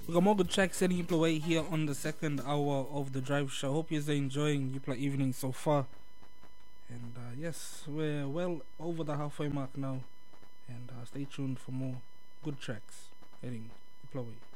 We got more good tracks setting you away here on the second hour of the drive show. Hope you're enjoying you play evening so far. And yes, we're well over the halfway mark now. And stay tuned for more good tracks heading you play away.